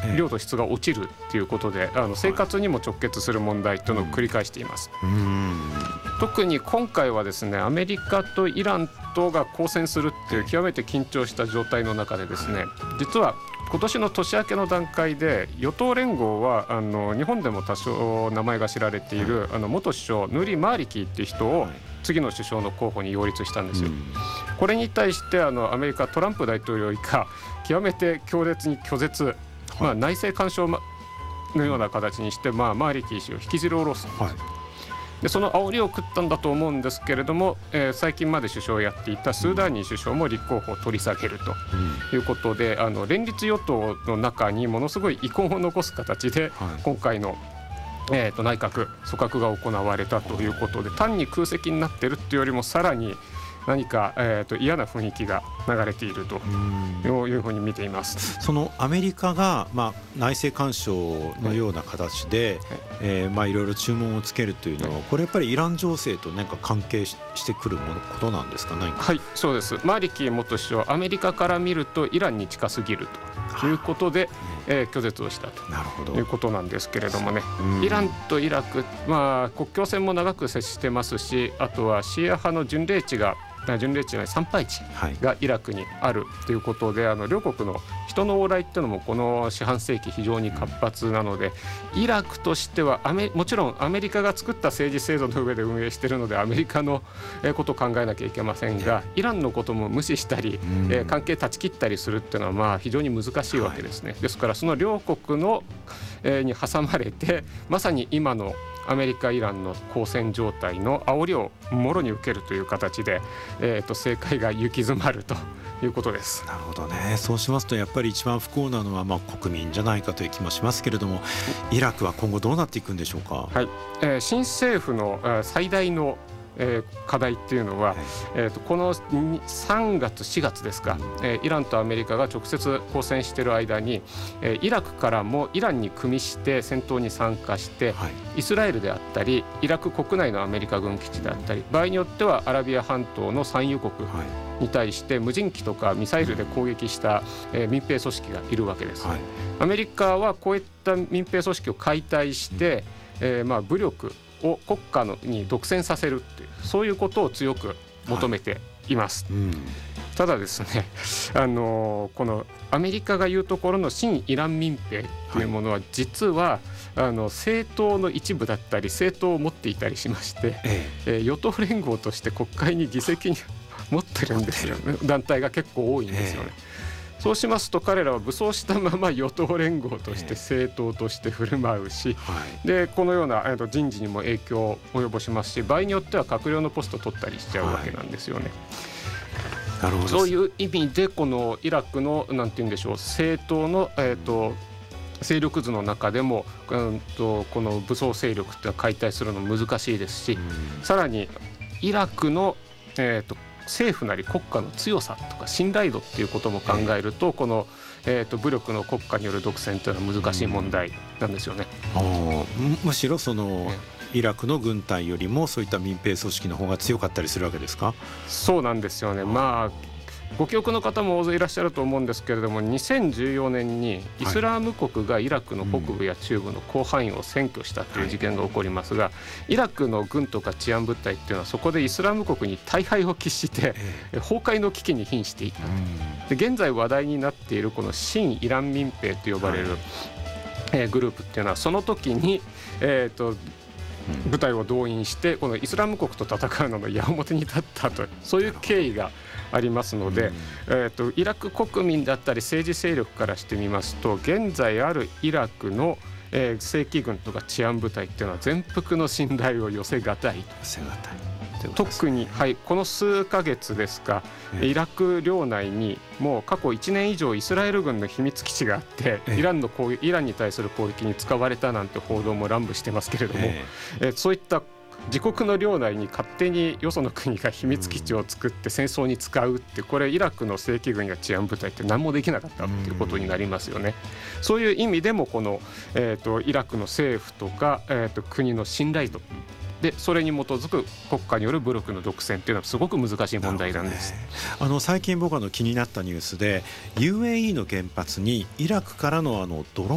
領土質が落ちるということで生活にも直結する問題というのを繰り返しています。特に今回はですねアメリカとイランとが交戦するっていう極めて緊張した状態の中でですね、実は今年の年明けの段階で与党連合は日本でも多少名前が知られている元首相ヌリ・マーリキーっていう人を次の首相の候補に擁立したんですよ。これに対してアメリカトランプ大統領以下極めて強烈に拒絶、内政干渉のような形にして、マーリキー氏を引きずり下ろすんです。でその煽りを食ったんだと思うんですけれども、最近まで首相をやっていたスーダーニ首相も立候補を取り下げるということで、連立与党の中にものすごい遺恨を残す形で、今回の、内閣組閣が行われたということで、単に空席になっているというよりもさらに何か、嫌な雰囲気が流れているというふうに見ています。 そのアメリカが、内政干渉のような形で、いろいろ注文をつけるというのは、これやっぱりイラン情勢と何か関係してくることなんですか？ はい、そうです。マーリキー元首相、アメリカから見るとイランに近すぎるということで、拒絶をしたということなんですけれどもね、イランとイラク、国境線も長く接してますし、あとはシーア派の巡礼地が参拝地がイラクにあるということで、両国の人の往来っていうのもこの四半世紀非常に活発なので、イラクとしてはもちろんアメリカが作った政治制度の上で運営しているのでアメリカのことを考えなきゃいけませんが、イランのことも無視したり、関係断ち切ったりするっていうのは非常に難しいわけですね。ですからその両国のに挟まれて、まさに今のアメリカ・イランの交戦状態の煽りをもろに受けるという形で、政界が行き詰まるということです。 なるほどね。そうしますとやっぱり一番不幸なのは国民じゃないかという気もしますけれども、イラクは今後どうなっていくんでしょうか？ はい、新政府の最大の課題っていうのは、この3月4月ですか、イランとアメリカが直接交戦している間に、イラクからもイランに組みして戦闘に参加して、イスラエルであったりイラク国内のアメリカ軍基地であったり、場合によってはアラビア半島の産油国に対して無人機とかミサイルで攻撃した、民兵組織がいるわけです。アメリカはこういった民兵組織を解体して、武力を国家に独占させるっていう、そういうことを強く求めています。ただですね、このアメリカが言うところの親イラン民兵というものは、実は政党の一部だったり政党を持っていたりしまして、与党連合として国会に議席に持ってるんですよね。団体が結構多いんですよね。そうしますと彼らは武装したまま与党連合として政党として振る舞うし、でこのような人事にも影響を及ぼしますし、場合によっては閣僚のポストを取ったりしちゃうわけなんですよね。 なるほど。 そういう意味でこのイラクのなんて言うんでしょう、政党の、勢力図の中でも、この武装勢力ってのは解体するの難しいですし、さらにイラクの、政府なり国家の強さとか信頼度っていうことも考えると、この、武力の国家による独占というのは難しい問題なんですよね。 むしろそのイラクの軍隊よりもそういった民兵組織の方が強かったりするわけですか？ そうなんですよね。ご記憶の方も大勢いらっしゃると思うんですけれども、2014年にイスラム国がイラクの北部や中部の広範囲を占拠したという事件が起こりますが、イラクの軍とか治安部隊っていうのはそこでイスラム国に大敗を喫して崩壊の危機に瀕していた。で現在話題になっているこの親イラン民兵と呼ばれる、グループっていうのはその時に、部隊を動員してこのイスラム国と戦うのの矢面に立ったと、そういう経緯がありますので、イラク国民だったり政治勢力からしてみますと、現在あるイラクの、正規軍とか治安部隊っていうのは全幅の信頼を寄せがたい。特に、この数ヶ月ですか、イラク領内にもう過去1年以上イスラエル軍の秘密基地があって、イランに対する攻撃に使われたなんて報道も乱舞してますけれども、そういった自国の領内に勝手によその国が秘密基地を作って戦争に使うって、これイラクの正規軍や治安部隊って何もできなかったっていうことになりますよね。そういう意味でもこの、イラクの政府とか、国の信頼度で、それに基づく国家による武力の独占っていうのはすごく難しい問題なんです。 最近僕気になったニュースで UAE の原発にイラクからのドローン